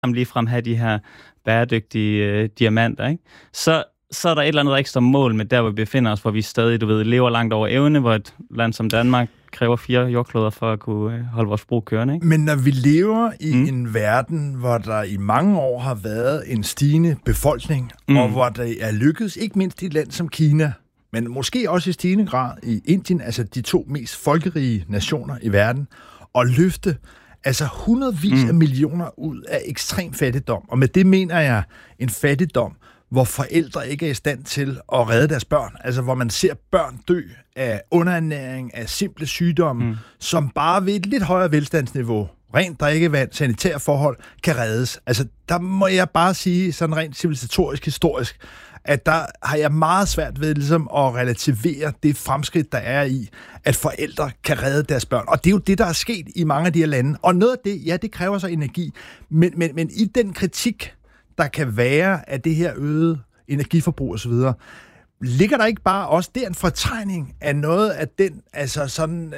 ligefrem have de her bæredygtige diamanter, ikke? Så er der et eller andet ekstra mål med der, hvor vi befinder os, hvor vi stadig, lever langt over evne, hvor et land som Danmark kræver 4 jordkloder for at kunne holde vores brug kørende, ikke? Men når vi lever i en verden, hvor der i mange år har været en stigende befolkning, og hvor det er lykkedes, ikke mindst i et land som Kina, men måske også i stigende grad i Indien, altså de 2 mest folkerige nationer i verden, at løfte altså hundredvis af millioner ud af ekstrem fattigdom. Og med det mener jeg en fattigdom, hvor forældre ikke er i stand til at redde deres børn. Altså hvor man ser børn dø af underernæring, af simple sygdomme, som bare ved et lidt højere velstandsniveau, rent drikkevand, sanitære forhold, kan reddes. Altså der må jeg bare sige, sådan rent civilisatorisk, historisk, at der har jeg meget svært ved ligesom at relativere det fremskridt, der er i, at forældre kan redde deres børn. Og det er jo det, der er sket i mange af de her lande. Og noget af det, ja, det kræver så energi. Men i den kritik, der kan være af det her øgede energiforbrug osv., ligger der ikke bare også der en fortegning af noget af den altså sådan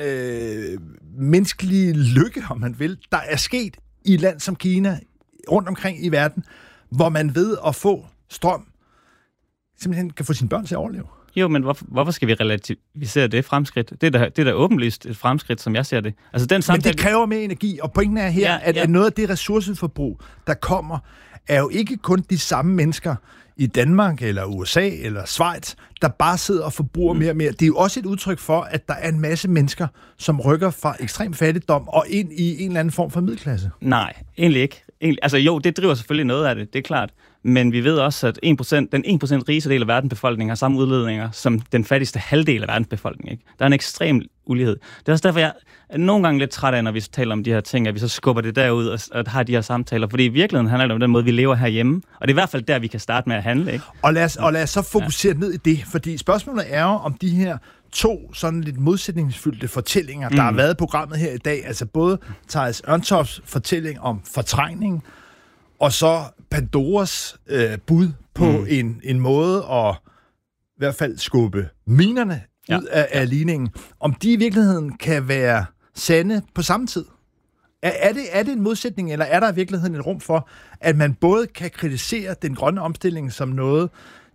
menneskelige lykke, om man vil, der er sket i et land som Kina, rundt omkring i verden, hvor man ved at få strøm, simpelthen kan få sine børn til at overleve? Jo, men hvorfor skal vi relativisere det fremskridt? Det er da åbenlyst et fremskridt, som jeg ser det. Altså, den samtale... Men det kræver mere energi, og pointen er her, at noget af det ressourceforbrug, der kommer, er jo ikke kun de samme mennesker i Danmark, eller USA, eller Schweiz, der bare sidder og forbruger mere og mere. Det er jo også et udtryk for, at der er en masse mennesker, som rykker fra ekstrem fattigdom og ind i en eller anden form for middelklasse. Nej, egentlig ikke. Altså jo, det driver selvfølgelig noget af det er klart. Men vi ved også, at den 1% rigeste del af verdens befolkning har samme udledninger som den fattigste halvdel af verdens befolkning. Ikke? Der er en ekstrem ulighed. Det er også derfor, jeg er nogle gange lidt træt af, når vi taler om de her ting, at vi så skubber det derud og har de her samtaler. Fordi i virkeligheden handler det om den måde, vi lever herhjemme. Og det er i hvert fald der, vi kan starte med at handle. Ikke? Og lad os så fokusere ned i det. Fordi spørgsmålet er jo, om de her 2 sådan lidt modsætningsfyldte fortællinger, der har været i programmet her i dag. Altså både Theis Ørntofts fortælling om fortrængning, og så Pandoras bud på en måde at i hvert fald skubbe minerne ud af ligningen. Om de i virkeligheden kan være sande på samme tid. Er det en modsætning, eller er der i virkeligheden et rum for, at man både kan kritisere den grønne omstilling som noget,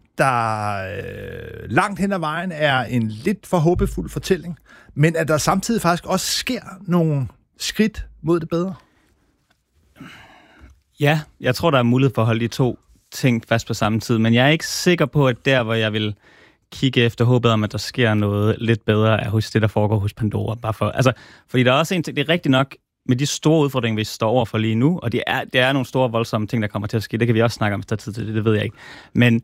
der langt hen ad vejen er en lidt for håbefuld fortælling, men at der samtidig faktisk også sker nogle skridt mod det bedre? Ja, jeg tror, der er mulighed for at holde de 2 ting fast på samme tid, men jeg er ikke sikker på, at der, hvor jeg vil kigge efter håbet om, at der sker noget lidt bedre af hos det, der foregår hos Pandora. Fordi der er også en ting, det er rigtigt nok med de store udfordringer, vi står over for lige nu, og det er nogle store, voldsomme ting, der kommer til at ske. Det kan vi også snakke om, hvis der er tid til det ved jeg ikke. Men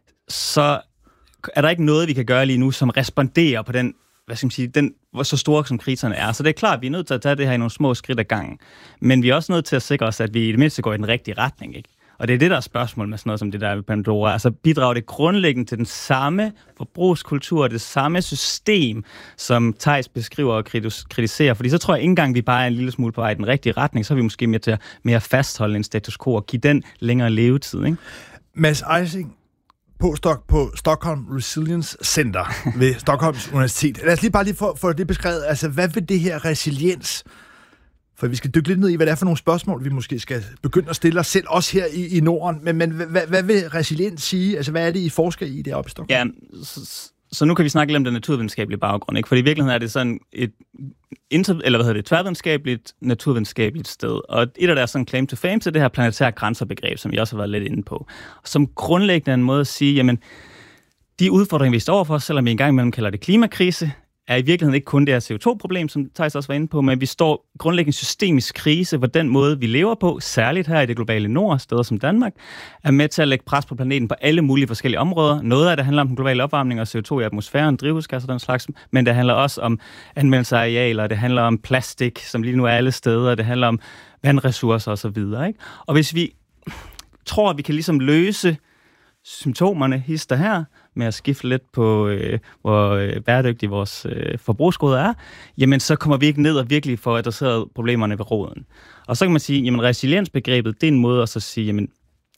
så er der ikke noget, vi kan gøre lige nu, som responderer på den, hvor så store som kriserne er. Så det er klart, at vi er nødt til at tage det her i nogle små skridt ad gangen. Men vi er også nødt til at sikre os, at vi i det mindste går i den rigtige retning, ikke? Og det er det, der er spørgsmål med sådan noget som det der med Pandora. Altså bidrager det grundlæggende til den samme forbrugskultur, det samme system, som Theis beskriver og kritiserer. Fordi så tror jeg ikke engang, vi bare er en lille smule på vej i den rigtige retning. Så er vi måske mere til at fastholde en status quo og give den længere levetid, ikke? Mads Eising, postdoc på Stockholm Resilience Center ved Stockholms Universitet. Lad os lige få det beskrevet. Altså, hvad vil det her resiliens? For vi skal dykke lidt ned i, hvad det er for nogle spørgsmål, vi måske skal begynde at stille os selv, også her i Norden. Men hvad vil resiliens sige? Altså, hvad er det, I forsker i deroppe i Stockholm? Ja, så nu kan vi snakke lidt om den naturvidenskabelige baggrund, ikke? For i virkeligheden er det sådan et tværvidenskabeligt, naturvidenskabeligt sted. Og et af deres sådan claim to fame til det her planetære grænserbegreb, som vi også har været lidt inde på, som grundlæggende er en måde at sige, jamen, de udfordringer, vi står overfor, selvom vi engang imellem kalder det klimakrise, er i virkeligheden ikke kun det her CO2-problem, som Theis også var inde på, men vi står grundlæggende systemisk krise, hvor den måde, vi lever på, særligt her i det globale nord, steder som Danmark, er med til at lægge pres på planeten på alle mulige forskellige områder. Noget af det handler om den globale opvarmning og CO2 i atmosfæren, drivhusgasser og den slags, men det handler også om anvendelse af arealer, det handler om plastik, som lige nu er alle steder, det handler om vandressourcer osv. Og hvis vi tror, at vi kan ligesom løse symptomerne hister her, med at skifte lidt på, hvor bæredygtige vores forbrugsgoder er, jamen så kommer vi ikke ned og virkelig får adresseret problemerne ved roden. Og så kan man sige, jamen resiliensbegrebet, det er en måde at så sige, jamen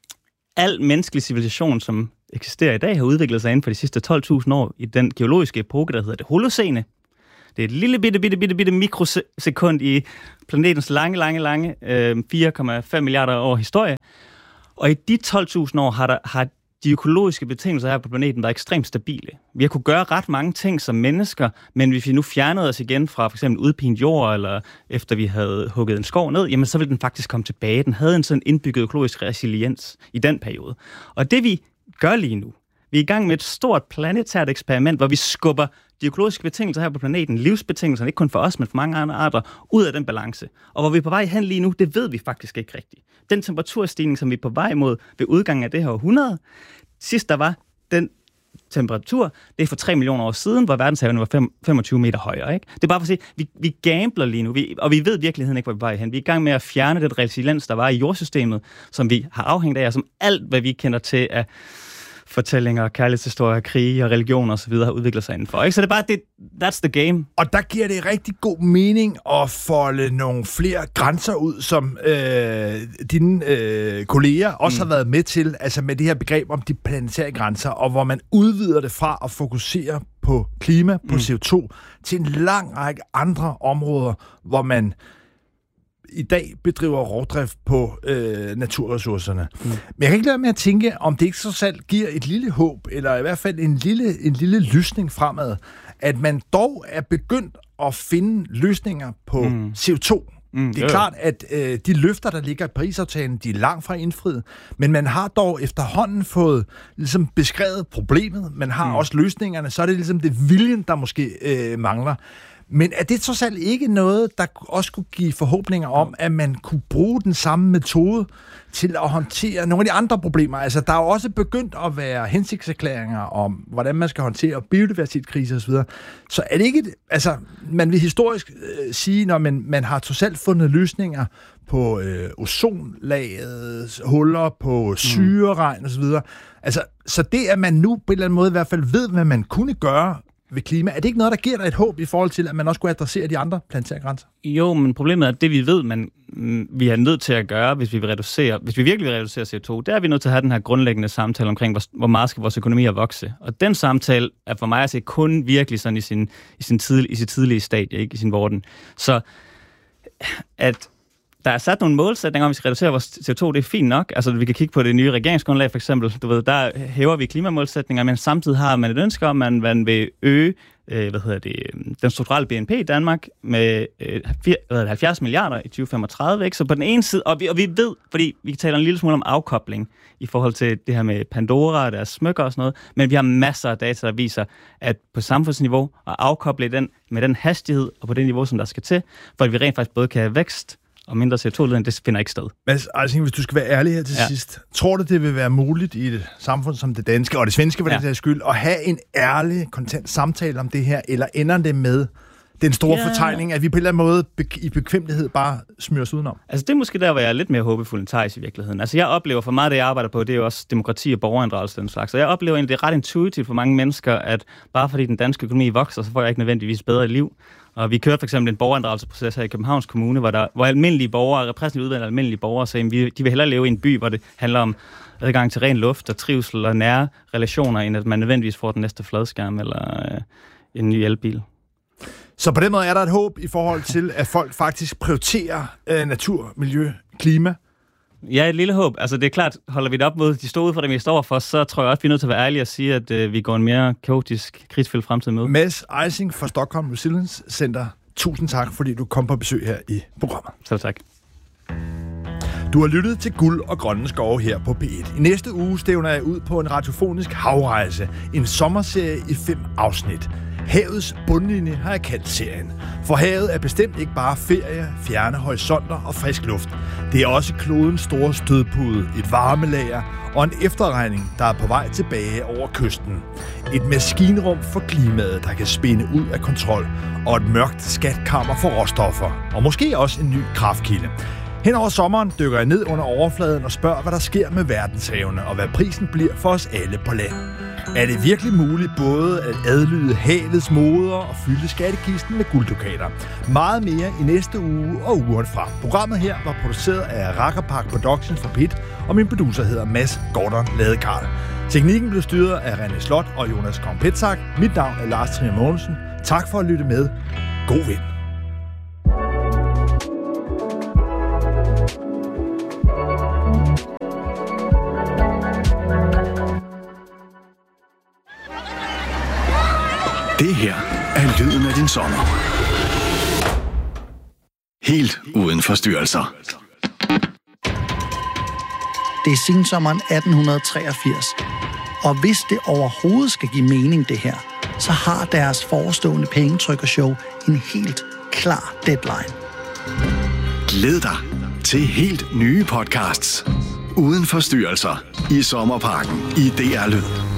al menneskelig civilisation, som eksisterer i dag, har udviklet sig inden for de sidste 12.000 år i den geologiske epoke, der hedder det Holocene. Det er et lille bitte mikrosekund i planetens lange 4,5 milliarder år historie. Og i de 12.000 år har de økologiske betingelser her på planeten været ekstremt stabile. Vi har kunne gøre ret mange ting som mennesker, men hvis vi nu fjernede os igen fra for eksempel udpint jord, eller efter vi havde hugget en skov ned, jamen så ville den faktisk komme tilbage. Den havde en sådan indbygget økologisk resiliens i den periode. Og det vi gør lige nu, vi er i gang med et stort planetært eksperiment, hvor vi skubber de økologiske betingelser her på planeten, livsbetingelserne, ikke kun for os, men for mange andre arter, ud af den balance. Og hvor vi er på vej hen lige nu, det ved vi faktisk ikke rigtigt. Den temperaturstigning, som vi er på vej mod ved udgangen af det her århundrede, sidst der var den temperatur, det er for 3 millioner år siden, hvor verdenshavene var 25 meter højere. Ikke? Det er bare for at sige, vi gambler lige nu, og vi ved i virkeligheden ikke, hvor vi er på vej hen. Vi er i gang med at fjerne den resiliens, der var i jordsystemet, som vi har afhængt af, og som alt, hvad vi kender til af fortællinger, kærlighedshistorier, krige og religion og så videre har udviklet sig indenfor. Ikke? Så det er bare det, that's the game. Og der giver det rigtig god mening at folde nogle flere grænser ud, som dine kolleger også har været med til, altså med det her begreb om de planetære grænser, og hvor man udvider det fra at fokusere på klima, på CO2, til en lang række andre områder, hvor man i dag bedriver rovdrift på naturressourcerne. Men jeg kan ikke lade med at tænke, om det ikke så selv giver et lille håb, eller i hvert fald en lille lysning fremad, at man dog er begyndt at finde løsninger på CO2. Det er klart, at de løfter, der ligger i Parisaftalen, de er langt fra indfriet, men man har dog efterhånden fået ligesom beskrevet problemet, man har også løsningerne, så er det ligesom det viljen, der måske mangler. Men er det trods alt ikke noget, der også kunne give forhåbninger om, at man kunne bruge den samme metode til at håndtere nogle af de andre problemer? Altså, der er jo også begyndt at være hensigtserklæringer om, hvordan man skal håndtere biodiversitetskriser osv. Så er det ikke... Altså, man vil historisk sige, når man har trods alt fundet løsninger på ozonlagets huller, på syreregn osv. Altså, så det, at man nu på en eller anden måde i hvert fald ved, hvad man kunne gøre ved klima, er det ikke noget, der giver dig et håb i forhold til, at man også kunne adressere de andre planetære grænser? Jo, men problemet er, at det vi ved, vi er nødt til at gøre, hvis vi virkelig vil reducere CO2, der er vi nødt til at have den her grundlæggende samtale omkring, hvor meget skal vores økonomier vokse. Og den samtale er for mig at se kun virkelig sådan i sit tidlige stadie, ikke i sin vorden. Så at der er sat nogle målsætninger om, at vi skal reducere vores CO2, det er fint nok. Altså, vi kan kigge på det nye regeringsgrundlag, for eksempel. Du ved, der hæver vi klimamålsætninger, men samtidig har man et ønske om, at man vil øge den strukturelle BNP i Danmark med 70 milliarder i 2035. Ikke? Så på den ene side, og vi ved, fordi vi taler en lille smule om afkobling i forhold til det her med Pandora og deres smykker og sådan noget, men vi har masser af data, der viser, at på samfundsniveau at afkoble den med den hastighed og på det niveau, som der skal til, for at vi rent faktisk både kan have vækst og mindre CO2-ledning, det finder ikke sted. Mads Eising, hvis du skal være ærlig her til sidst, tror du, det vil være muligt i et samfund som det danske, og det svenske for den sags skyld, at have en ærlig, kontant samtale om det her, eller ender det med den store fortegning, at vi på en eller anden måde i bekvemmelighed bare smyrer os udenom? Altså det er måske der, hvor jeg er lidt mere håbefuld end Theis i virkeligheden. Altså jeg oplever for meget det, jeg arbejder på, det er jo også demokrati og borgerinddragelse den slags. Så jeg oplever egentlig, det er ret intuitivt for mange mennesker, at bare fordi den danske økonomi vokser, så får jeg ikke nødvendigvis bedre liv. Og vi kørte for eksempel en borgerinddragelseproces her i Københavns Kommune, hvor almindelige borgere, repræsentativt udvalgte almindelige borgere, sagde, de vil hellere leve i en by, hvor det handler om adgang til ren luft og trivsel og nære relationer, end at man nødvendigvis får den næste fladskærm eller en ny elbil. Så på den måde er der et håb i forhold til, at folk faktisk prioriterer natur, miljø, klima? Ja, et lille håb. Altså det er klart, holder vi det op mod de store udfordringer, vi står overfor, så tror jeg også, vi er nødt til at være ærlige og sige, at vi går en mere kaotisk, krigsfyldt fremtid med. Mads Eising fra Stockholm Resilience Center. Tusind tak, fordi du kom på besøg her i programmet. Selv tak. Du har lyttet til Guld og Grønne Skove her på P1. I næste uge stævner jeg ud på en radiofonisk havrejse. En sommerserie i 5 afsnit. Havets bundlinje har jeg kaldt serien. For havet er bestemt ikke bare ferie, fjerne horisonter og frisk luft. Det er også klodens store stødpude, et varmelager og en efterregning, der er på vej tilbage over kysten. Et maskinrum for klimaet, der kan spænde ud af kontrol, og et mørkt skatkammer for råstoffer. Og måske også en ny kraftkilde. Hen over sommeren dykker jeg ned under overfladen og spørger, hvad der sker med verdenshavene, og hvad prisen bliver for os alle på land. Er det virkelig muligt både at adlyde havets moder og fylde skattekisten med gulddukater? Meget mere i næste uge og ugen fra. Programmet her var produceret af Rakkerpark Productions for P1, og min producer hedder Mads Gordon Ladekarl. Teknikken blev styret af René Slot og Jonas Kompetsak. Mit navn er Lars Trier Mogensen. Tak for at lytte med. God vind. Det her er lyden af din sommer. Helt uden forstyrrelser. Det er sensommeren 1883. Og hvis det overhovedet skal give mening, det her, så har deres forestående pengetrykkershow en helt klar deadline. Glæd dig til helt nye podcasts. Uden forstyrrelser i Sommerparken i DR Lyd.